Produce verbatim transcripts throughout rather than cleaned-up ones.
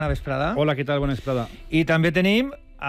Bona vesprada. Hola, què tal? Bona vesprada. I també tenim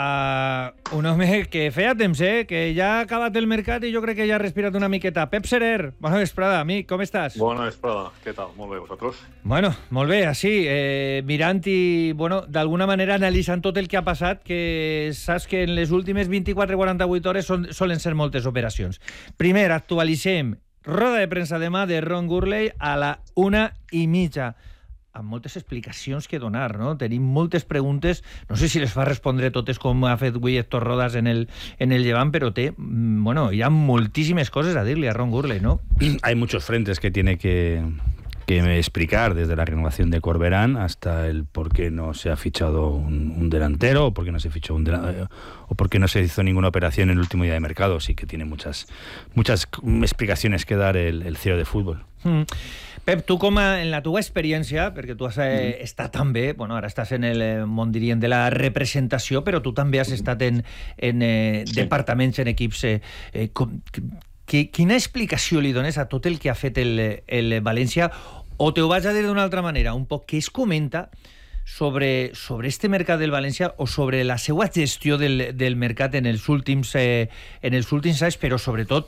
a un home que feia temps, eh? que ja ha acabat el mercat i jo crec que ja ha respirat una miqueta. Pep Serer, bona vesprada, amic, com estàs? Bona vesprada, què tal? Molt bé, vosaltres? Bueno, molt bé, així, eh, mirant i, bueno, d'alguna manera analitzant tot el que ha passat, que saps que en les últimes vint-i-quatre a quaranta-vuit hores són, solen ser moltes operacions. Primer, actualitzem roda de premsa demà de Ron Gurley a la una i mitja. Amb moltes explicacions que donar, no? Tenim moltes preguntes, no sé si les fa respondre totes com ha fet avui Héctor Rodas en el, en el Llevant, pero té, bueno, hi ha moltíssimes coses a dir-li a Ron Gurley, ¿no? Hay muchos frentes que tiene que, que explicar, desde la renovación de Corberán hasta el por qué no se ha fichado un, un delantero, o por qué no se fichó un delantero, o por qué no se hizo ninguna operación en el último día de mercado. Sí que tiene muchas, muchas explicaciones que dar el, el C E O de fútbol. Mm. Pep, tu com a, en la teva experiència, perquè tu has eh, estat també, bueno, ara estàs en el eh, món, diríem, de la representació, però tu també has estat en, en eh, sí. departaments, en equips. Eh, eh, com, que, quina explicació li dones a tot el que ha fet el, el València? O te ho vaig a dir d'una altra manera, un poc, què es comenta sobre, sobre este mercat del València o sobre la seva gestió del, del mercat en els últims, eh, en els últims anys, però sobretot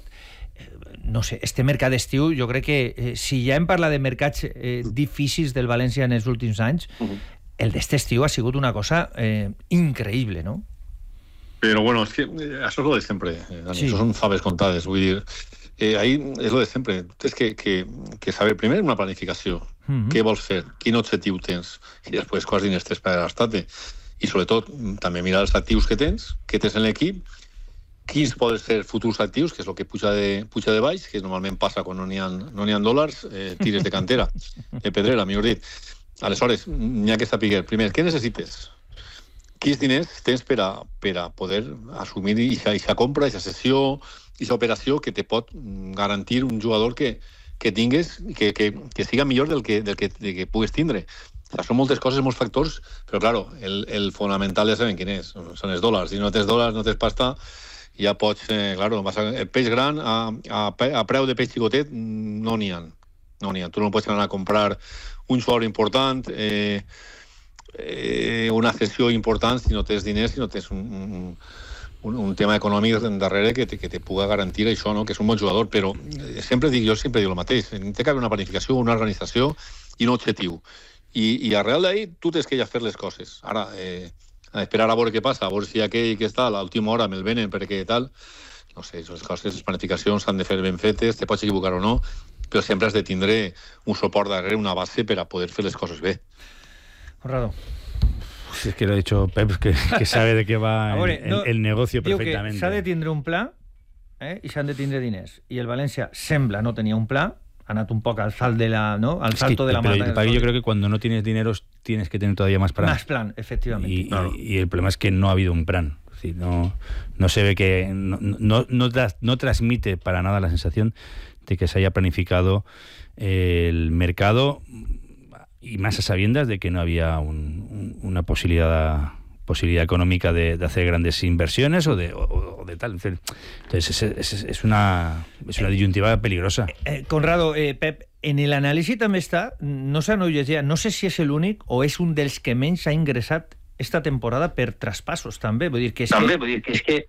no sé, este mercat d'estiu, jo crec que eh, si ja hem parlat de mercats eh, difícils del València en els últims anys, uh-huh. el d'este estiu ha sigut una cosa eh, increïble, no? Pero bueno, es que eh, això és lo de sempre, eh, Dani, sí. Això són faves contades, vull dir, eh, ahí és lo de sempre, tens que, que, que saber primer una planificació, uh-huh. què vols fer, quin objectiu tens, i després quants diners tens per gastar-te, i sobretot també mirar els actius que tens, que tens en l'equip, quins poden ser futurs actius, que és el que puja de, puja de baix, que normalment passa quan no n'hi ha, no n'hi ha dòlars, eh, tires de cantera, de pedrera, millor dit. Aleshores, n'hi ha que saber, primer, què necessites? Quins diners tens per a, per a poder assumir aquesta compra, aquesta sessió, aquesta operació que te pot garantir un jugador que, que tingues, que, que, que siga millor del que, del que, del que pugues tindre. O sea, són moltes coses, molts factors, però, claro, el, el fonamental ja sabem quin és, són els dòlars. Si no tens dòlars, no tens pasta, ja pots, eh, claro, vas a, el peix gran a, a, a preu de peix xicotet no n'hi ha, no n'hi ha. Tu no pots anar a comprar un jugador important, eh, eh, una cessió important si no tens diners, si no tens un, un, un, un tema econòmic darrere que te, que te puga garantir això, no? Que és un bon jugador, però sempre dic, jo sempre dic el mateix, té que haver una planificació, una organització i un objectiu. I, i arrel d'ahí tu tens que ja fer les coses. Ara, eh, a esperar a veure què passa, a veure si aquell que està a l'última hora me'l venen perquè tal, no sé, les coses, les planificacions s'han de fer ben fetes, te pots equivocar o no, però sempre has de tindre un suport darrere, una base per a poder fer les coses bé. Conrado. Si es que lo ha dicho Pep, que, que sabe de qué va veure, el, no, el negocio perfectament. S'ha de tindre un pla eh, i s'han de tindre diners. I el València sembla no tenia un pla, ha anat un poc al salt de la, ¿no? Al salto es que, de la mata. Pero yo creo que cuando no tienes dinero tienes que tener todavía más plan. Más plan, efectivamente. Y, claro. y, y el problema es que no ha habido un plan. Es decir, no, no se ve que no, no, no, no transmite para nada la sensación de que se haya planificado el mercado y más a sabiendas de que no había un, un, una posibilidad posibilidad económica de, de hacer grandes inversiones o de, o, o de tal. Entonces, es, es, es, una, es una disyuntiva peligrosa. Eh, Conrado, eh, Pep, en l'anàlisi també està, no sé, no, no sé si és l'únic o és un dels que menys ha ingressat esta temporada per traspassos, també. Vull dir que és també, que, vull dir que és que...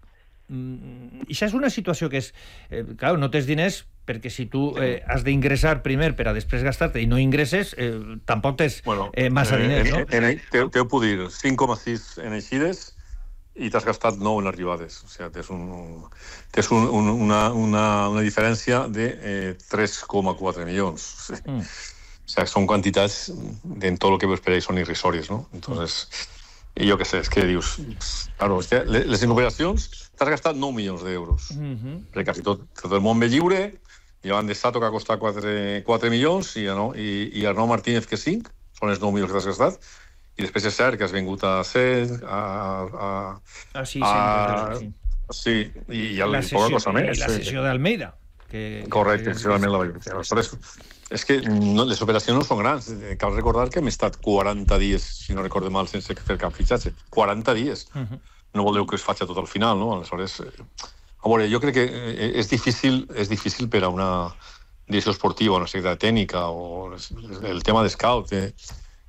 I això és una situació que és... Eh, clar, no tens diners perquè si tu eh, has d'ingressar primer per a després gastar-te i no ingresses, eh, tampoc tens bueno, eh, massa diners, no? En, en, te, te ho puc dir, cinc coma sis en eixides i t'has gastat nou en arribades. O sigui, tens, un, tens un, un, una, una, una diferència de eh, tres coma quatre milions. O sigui, mm. o sigui, són quantitats en tot el que veus per ahí són irrisòries, no? Entonces, i jo què sé, és que dius... Claro, és que les operacions t'has gastat nou milions d'euros. Mm-hmm. Perquè quasi tot, tot el món ve lliure, i Joan de Sato que ha costat quatre milions, i, no, i, i Arnau Martínez que cinc, són els nou milions que t'has gastat, i després és cert que has vingut a set, a... a, a sí, a, sí. Sí, i, i la sessió, poca cosa més. I la sessió d'Almeida. Que, Correcte, la sessió d'Almeida. És que no, les operacions no són grans. Cal recordar que hem estat quaranta dies, si no recordo mal, sense fer cap fitxatge. quaranta dies. Uh-huh. No voleu que es faci tot al final, no? Aleshores, a veure, jo crec que és difícil, és difícil per a una direcció esportiva, una secretaria tècnica, o el tema de scout, eh,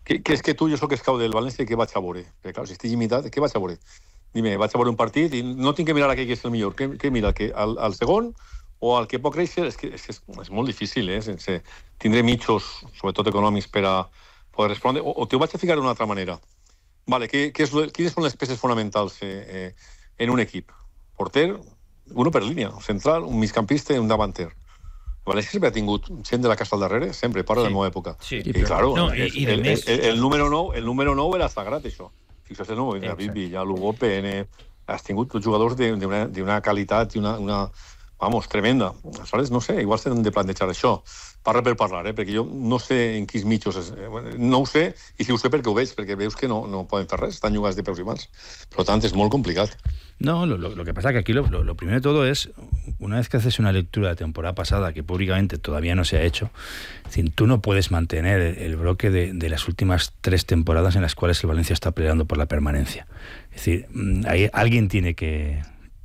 que, que és que tu, jo sóc escau del València, què vaig a veure? Perquè, clar, si estic imitat, què vaig a veure? Dime, vaig a veure un partit i no tinc que mirar aquell que és el millor. Què, què mira? Que al, al segon o al que pot créixer? És que és, és, és molt difícil, eh? Sense tindre mitjos, sobretot econòmics, per a poder respondre. O, o t'ho vaig a ficar d'una altra manera. Vale, què, què és, quines són les peces fonamentals eh, eh, en un equip? Porter, uno per línia, un central, un migcampista i un davanter. València sempre ha tingut gent de la casa al darrere, sempre, parlo sí. de la meva època. Sí. I, claro, no, i, i el, el, el, el, número nou, el número nou era sagrat, això. Fixa't, no? David Villa, Lugo, P N... Has tingut jugadors d'una qualitat i una, una, vamos, tremenda. Aleshores, no sé, igual s'han de plantejar això. Parla per parlar, eh? Perquè jo no sé en quins mitjos... És, no ho sé, i si ho sé perquè ho veig, perquè veus que no, no poden fer res, estan jugats de peus i mans. Per tant, és molt complicat. No, lo, lo, lo que pasa que aquí lo, lo, lo primero de todo es, una vez que haces una lectura de la temporada pasada, que públicamente todavía no se ha hecho, es decir, tú no puedes mantener el, el bloque de, de las últimas tres temporadas en las cuales el Valencia está peleando por la permanencia. Es decir, hay, alguien tiene que,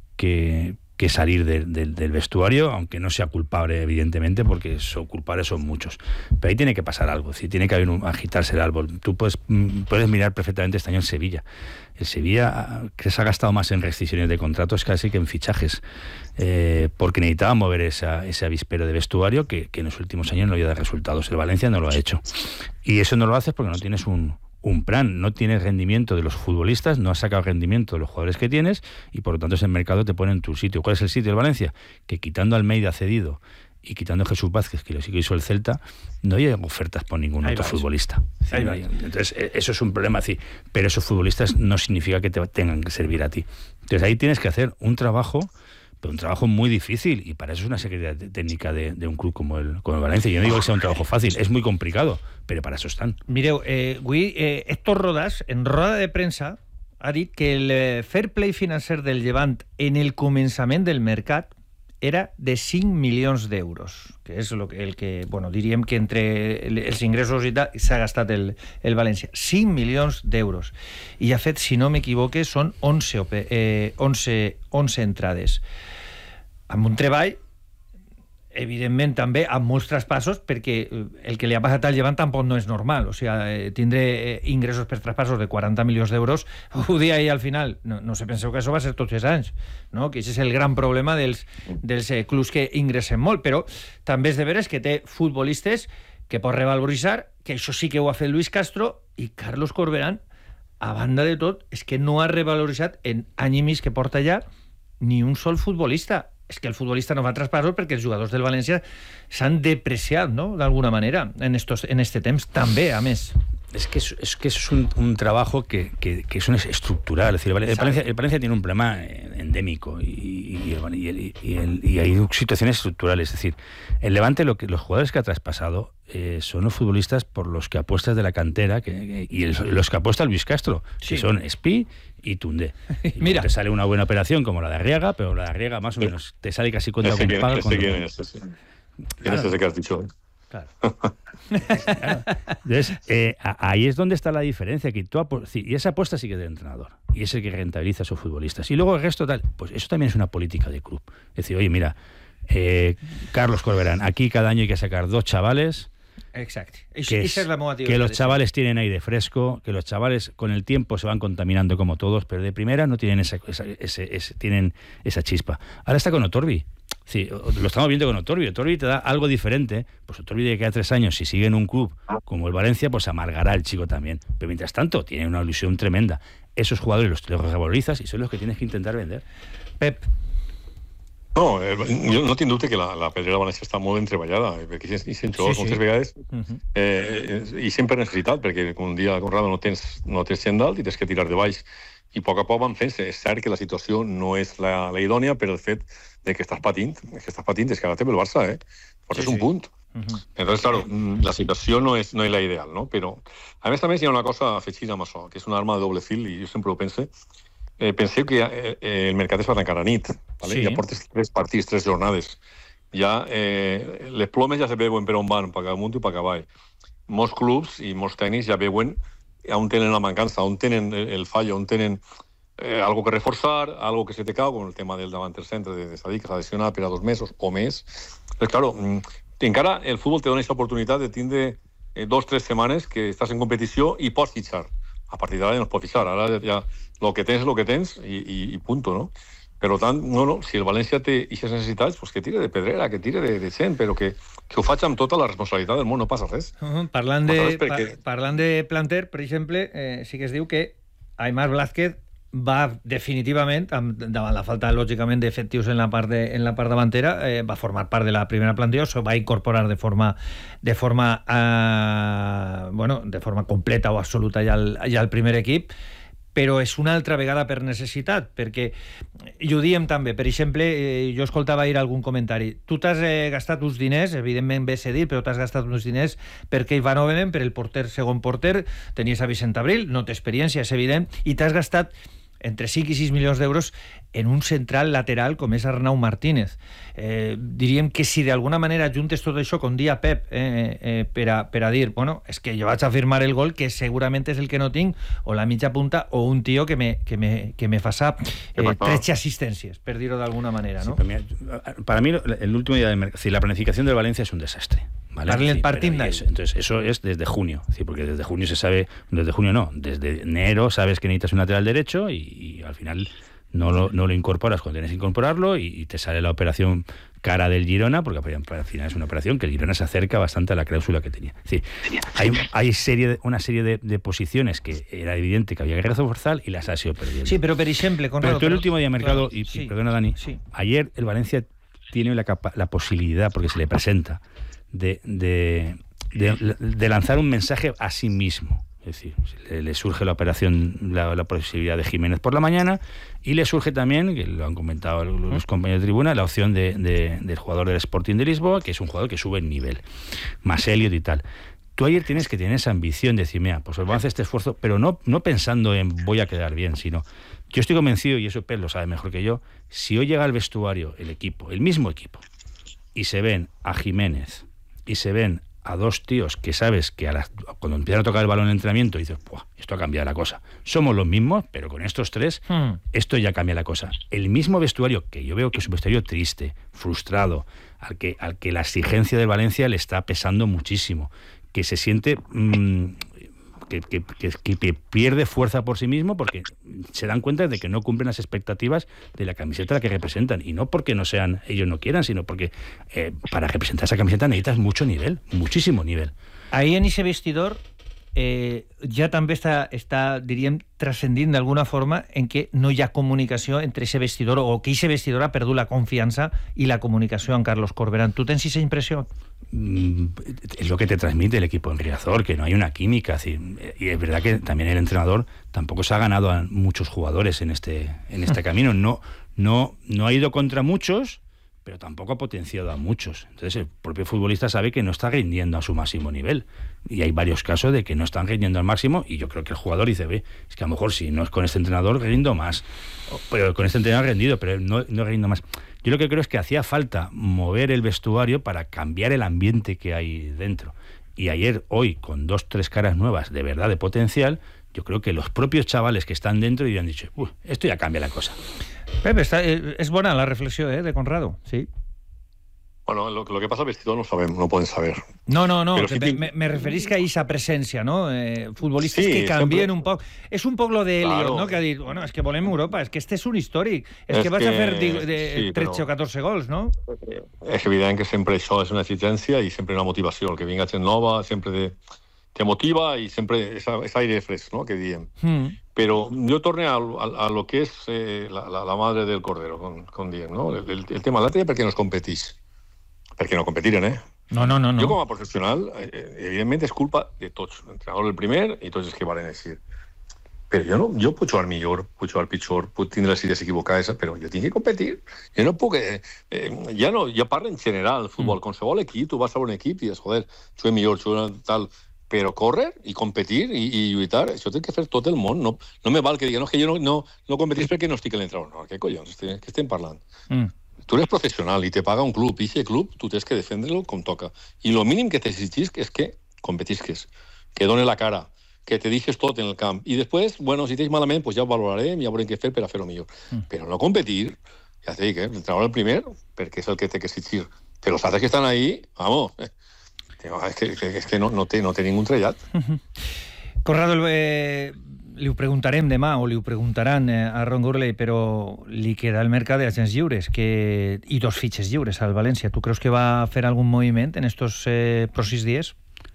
que, que salir de, de, del vestuario, aunque no sea culpable, evidentemente, porque son culpables son muchos. Pero ahí tiene que pasar algo, es decir, tiene que haber un, agitarse el árbol. Tú puedes, puedes mirar perfectamente este año en Sevilla. El Sevilla, que se ha gastado más en rescisiones de contratos casi que en fichajes, eh, porque necesitaba mover esa, ese avispero de vestuario que, que en los últimos años no había dado resultados. El Valencia no lo ha hecho. Y eso no lo haces porque no tienes un, un plan, no tienes rendimiento de los futbolistas, no has sacado rendimiento de los jugadores que tienes y por lo tanto ese mercado te pone en tu sitio. ¿Cuál es el sitio del Valencia? Que quitando a Almeida cedido y quitando a Jesús Vázquez, que lo sí que hizo el Celta, no hay ofertas por ningún ahí otro vais. futbolista. Ahí no hay, entonces, eso es un problema, así, pero esos futbolistas no significa que te tengan que servir a ti. Entonces ahí tienes que hacer un trabajo, pero un trabajo muy difícil, y para eso es una secretaría técnica de, de un club como el, como el Valencia. Yo no digo que sea un trabajo fácil, es muy complicado, pero para eso están. Mireu, eh, avui eh, Héctor Rodas, en roda de premsa, ha dit que el eh, fair play financer del Llevant en el començament del mercat era de cinc milions d'euros, que és el que, el que, bueno, diríem que entre els ingressos i tal s'ha gastat el, el València. cinc milions d'euros. I ha fet, si no m'equivoque, són onze, eh, onze, onze entrades. Amb un treball, evidentment, també amb molts traspassos, perquè el que li ha passat al Llevant tampoc no és normal. O sigui, tindre ingressos per traspassos de quaranta milions d'euros, ho dia ahir al final, no, no se penseu que això va ser tots els anys, no? Que això és el gran problema dels, dels eh, clubs que ingressen molt, però també és de veres que té futbolistes que pot revaloritzar, que això sí que ho ha fet Luis Castro, i Carlos Corberán, a banda de tot, és que no ha revaloritzat en any i mig que porta ja ni un sol futbolista. És que el futbolista no fa traspassos perquè els jugadors del València s'han depreciat, ¿no?, d'alguna manera, en, estos, en este temps també, a més. Es que es, es, que es un, un trabajo que, que, que es un estructural. Es decir, el, Valencia, el Valencia tiene un problema endémico y, y, y, y, y, el, y hay situaciones estructurales. Es decir, el Levante, lo que, los jugadores que ha traspasado eh, son los futbolistas por los que apuestas de la cantera que, que, y el, los que apuesta Luis Castro, sí, que son Espí y Tundé. Y mira, te sale una buena operación como la de Arriaga, pero la de Arriaga más o menos te sale casi cuenta con paga. ¿Quién es ese? ¿Quién es ese que has dicho? Claro. Claro. Entonces, eh, ahí es donde está la diferencia. Que tú sí, y esa apuesta sí que es del entrenador. Y es el que rentabiliza a esos futbolistas. Y luego el resto tal, pues eso también es una política de club. Es decir, oye, mira, eh, Carlos Corberán, aquí cada año hay que sacar dos chavales. Exacto. Que, es, es la que los chavales tienen aire fresco, que los chavales con el tiempo se van contaminando como todos, pero de primera no tienen esa, esa, ese, ese, tienen esa chispa. Ahora está con Otorbi. Sí, lo estamos viendo con Otorbi. Otorbi te da algo diferente. Pues Otorbi de que a tres años, si sigue en un club como el Valencia, pues amargará el chico también. Pero mientras tanto, tiene una ilusión tremenda. Esos jugadores los, los revalorizas y son los que tienes que intentar vender. Pep. No, eh, jo no tinc dubte que la, la pedrera València està molt ben treballada, perquè hi sent jugadors sí, sí. moltes vegades uh-huh. eh, i sempre necessitat, perquè un dia a Conrado no tens, no tens gent dalt i tens que tirar de baix. I a poc a poc van fent-se. És cert que la situació no és la, la idònia, però el fet de que estàs patint, que estàs patint és que ara té el Barça, eh? Portes sí, sí. un punt. Uh-huh. Entonces, claro, la situació no és, no és la ideal, no? Però, a més a més, hi ha una cosa afegida amb això, que és una arma de doble fil, i jo sempre ho pense. Eh, penseu que ja, eh, el mercat es va tancar a nit, ¿vale? Sí. Ja portes tres partits, tres jornades. Ja eh, les plomes ja se veuen per on van, per amunt i per avall. Molts clubs i molts tècnics ja veuen on tenen la mancança, on tenen el fallo, on tenen eh, algo que reforçar, algo que se te cau, com el tema del davanter centre de, de Sadik, que s'ha lesionat per a dos mesos o més. Però, claro, encara el futbol te dona aquesta oportunitat de tindre eh, dos, tres setmanes que estàs en competició i pots fitxar. A partir d'ara ja no es pot fitxar, ara ja el que tens és el que tens i, i, i punto, no? Per tant, no, no, si el València té aquestes necessitats, pues que tire de pedrera, que tire de, de gent, però que, que ho faig amb tota la responsabilitat del món, no passa res. Uh -huh. Parlant, de, res perquè... par parlant de planter, per exemple, eh, sí que es diu que Aimar Blázquez va definitivament, davant la falta, lògicament, d'efectius en la part de, en la part davantera, eh, va formar part de la primera plantilla, o va incorporar de forma de forma eh, bueno, de forma completa o absoluta ja al, ja al primer equip, però és una altra vegada per necessitat, perquè, i ho diem també, per exemple, eh, jo escoltava ahir algun comentari, tu t'has eh, gastat uns diners, evidentment bé sé dir, però t'has gastat uns diners perquè Ivan Ovenen, per el porter, segon porter, tenies a Vicent Abril, no té experiència, és evident, i t'has gastat entre cinc i sis milions d'euros en un central lateral com és Arnau Martínez. Eh, diríem que si d'alguna manera juntes tot això, com dia Pep, eh, eh, per, a, per a dir, bueno, és que jo vaig a firmar el gol, que segurament és el que no tinc, o la mitja punta, o un tio que me, que me, que me fa eh, tretze assistències, per dir-ho d'alguna manera, ¿no? Sí, para mí, el último día del mercado, la planificación del Valencia es un desastre. ¿Vale? Darle el sí, partido. Eso, entonces, eso es desde junio, sí, porque desde junio se sabe, desde junio no, desde enero sabes que necesitas un lateral derecho y, y al final no lo, no lo incorporas cuando tienes que incorporarlo y, y te sale la operación cara del Girona, porque al final es una operación que el Girona se acerca bastante a la cláusula que tenía. Sí, hay, hay serie de, una serie de, de posiciones que era evidente que había que reforzar y las ha sido perdiendo. Sí, pero por ejemplo, con pero tú el último día de mercado, claro, y, sí, y perdona Dani, sí. Ayer el Valencia tiene la, capa, la posibilidad, porque se le presenta, De, de, de, de lanzar un mensaje a sí mismo. Es decir, le, le surge la operación, la, la posibilidad de Jiménez por la mañana, y le surge también, que lo han comentado los compañeros de tribuna, la opción de, de, del jugador del Sporting de Lisboa, que es un jugador que sube en nivel, más Elliot y tal. Tú ayer tienes que tener esa ambición de decir, mira, pues vamos a hacer este esfuerzo, pero no, no pensando en voy a quedar bien, sino yo estoy convencido, y eso Pep lo sabe mejor que yo, si hoy llega al vestuario el equipo, el mismo equipo, y se ven a Jiménez y se ven a dos tíos que sabes que a las, cuando empiezan a tocar el balón en entrenamiento dices, ¡buah! Esto ha cambiado la cosa. Somos los mismos, pero con estos tres hmm. esto ya cambia la cosa. El mismo vestuario, que yo veo que es un vestuario triste, frustrado, al que, al que la exigencia del Valencia le está pesando muchísimo, que se siente mmm, que, que, que, que pierde fuerza por sí mismo porque se dan cuenta de que no cumplen las expectativas de la camiseta a la que representan, y no porque no sean ellos no quieran, sino porque eh, para representar esa camiseta necesitas mucho nivel, muchísimo nivel. Ahí en ese vestidor eh, ja també està, està diríem, transcendint d'alguna forma en què no hi ha comunicació entre ese vestidor, o que ese vestidor ha perdut la confiança i la comunicació amb Carlos Corberán. ¿Tú tens esa impresión? Mm, es lo que te transmite el equipo en Riazor, que no hay una química. Así, y es verdad que también el entrenador tampoco se ha ganado a muchos jugadores en este, en este camino. No, no, no ha ido contra muchos, pero tampoco ha potenciado a muchos. Entonces el propio futbolista sabe que no está rindiendo a su máximo nivel, y hay varios casos de que no están rindiendo al máximo, y yo creo que el jugador dice, ve, es que a lo mejor si no es con este entrenador rindo más, pero con este entrenador he rendido, pero no, no rindo más. Yo lo que creo es que hacía falta mover el vestuario para cambiar el ambiente que hay dentro, y ayer, hoy, con dos, tres caras nuevas de verdad de potencial, yo creo que los propios chavales que están dentro ya han dicho, uy, esto ya cambia la cosa. Pepe, está, es buena la reflexión ¿eh? de Conrado, sí. Bueno, lo, lo que pasa al vestidor no sabemos, no pueden saber. No, no, no, sí me, me, me referís que hay esa presencia, ¿no? Eh, futbolistas sí, que cambien siempre... un poco. Es un poco lo de Elliot, claro. ¿no? Que ha dicho, bueno, es que volem Europa, es que este es un históric, es, es que vas que... a fer de, de sí, tretze però... o catorze gols, no? És evident que sempre això és una exigència i sempre una motivació. El que vinga gent nova sempre de... te motiva i sempre és, és aire fresc, no?, que diem. Mm. Però jo torne a, a, a lo que és eh, la, la, la madre del cordero, com, com diem, no? El, el, el tema de l'altre perquè no es competís. Perquè no competiren, eh? No, no, no. no. Jo com a professional, eh, evidentment és culpa de tots. L'entrenador el primer i tots els que valen així. Però jo, no, jo puc jugar millor, puc jugar pitjor, puc tindre les idees equivocades, però jo tinc que competir. Jo no puc... Eh, eh, ja no, ja parlo en general, el futbol. Mm. Qualsevol equip, tu vas a un equip i dius, joder, jugué millor, jugué tal... Però córrer i competir i, i lluitar, això té que fer tot el món. No, no me val que digui, no, que jo no, no, no competís perquè no estic a l'entrenador. No, què collons, què estem parlant? Mm. Tu eres professional i te paga un club, i aquest club tu tens que defendre-lo com toca. I el mínim que t'exigís és que competisques, que doni la cara, que te deixes tot en el camp. I després, bueno, si tens malament, pues ja ho valorarem, ja veurem què fer per a fer-ho millor. Mm. Però no competir, ja t'he dit, eh? L'entrenador el primer, perquè és el que té que exigir. Però els altres que estan ahí, vamos... Eh. És que, és que no, no, té, no té ningú trellat. Uh-huh. Conrado, eh, li ho preguntarem demà, o li ho preguntaran eh, a Ron Gourlay, però li queda el mercat d'agents lliures que, i dos fitxes lliures al València. Tu creus que va fer algun moviment en estos eh, pròxims dies?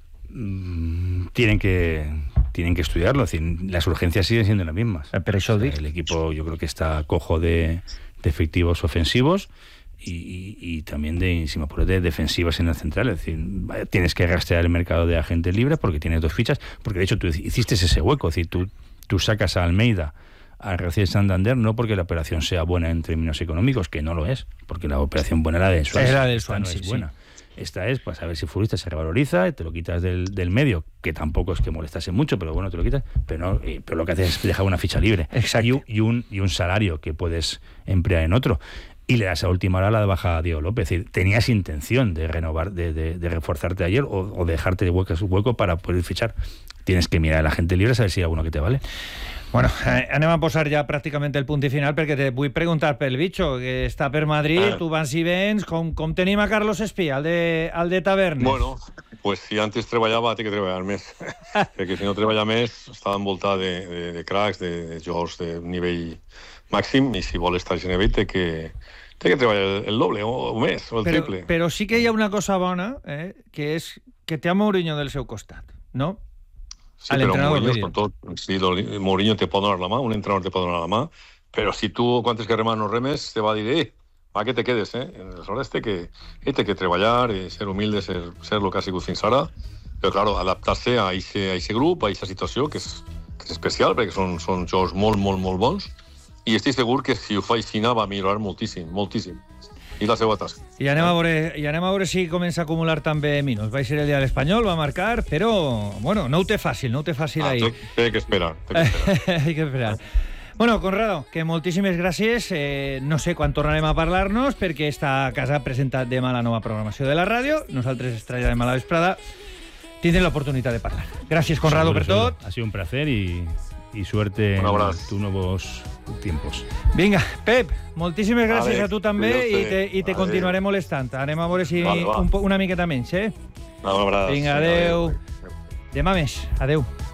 Mm, tienen que tienen que estudiarlo. Es decir, las urgencias siguen siendo las mismas. Pero eso, o sea, el equipo yo creo que está cojo de, de efectivos ofensivos y, y, y también de, si me apuro, de defensivas en la central. Es decir, tienes que rastrear el mercado de agentes libres porque tienes dos fichas, porque de hecho tú hiciste ese hueco. Es decir, tú, tú sacas a Almeida, a García Santander, no porque la operación sea buena en términos económicos, que no lo es, porque la operación buena era de Swansea. Era del Swansea, no es sí, buena. Sí. Esta es, pues a ver si el futbolista se revaloriza, te lo quitas del, del medio, que tampoco es que molestase mucho, pero bueno, te lo quitas, pero, no, eh, pero lo que haces es dejar una ficha libre. Exacto. Y, y, un, y un salario que puedes emplear en otro. Y le das a última hora la baja a Diego López. Es decir, tenías intención de renovar, de, de, de reforzarte ayer o, o dejarte de hueco, hueco para poder fichar. Tienes que mirar a la gente libre a saber si hay alguno que te vale. Bueno, eh, anem a posar ja pràcticament el punt i final perquè te vull preguntar pel Bicho, que està per Madrid, ah. tu vas i vens, com, com tenim a Carlos Espía, al de, al de Tavernes? Bueno, pues si antes treballava, té que treballar més, perquè si no treballa més, està envoltat de, de, de cracs, de, de jugadors de nivell màxim, i si vol estar a nivell té que, té que treballar el doble o, o més, o el però, triple. Però sí que hi ha una cosa bona, eh, que és que té a Mourinho del seu costat, no? Sí, pero Mourinho, con todo, sí, Mourinho te puede dar la mano, un entrenador te puede dar la mano, pero si tú, cuantes que remas no remes, te va a decir, eh, va que te quedes, eh? Aleshores té que, eh, té que treballar, eh, ser humilde, ser, ser lo que ha sigut fins ara, però, claro, adaptar-se a aquest grup, a aquesta situació, que és, que és especial, perquè són, són jocs molt, molt, molt bons, i estic segur que si ho fa així va millorar moltíssim, moltíssim. I la seva tasca. I anem, a veure, I anem a veure si comença a acumular també minuts. Va ser el dia de l'Espanyol, va marcar, però, bueno, no ho té fàcil, no ho té fàcil ah, ahir. Té que esperar. Té que esperar. Hay que esperar. Bueno, Conrado, que moltíssimes gràcies. Eh, no sé quan tornarem a parlar-nos, perquè esta casa ha presentat demà la nova programació de la ràdio. Nosaltres es traslladem a la vesprada. Tindrem l'oportunitat de parlar. Gràcies, Conrado, seguro, per tot. Seguro. Ha sido un placer y... y suerte en tus nuevos tiempos. Vinga, Pep, moltíssimes gràcies a, a tu també cuidaste. i te, i te continuaré molestant. Anem a veure si vale, va. un, una miqueta menys, eh? No, un abraç. Vinga, adeu. Demà més. Adeu.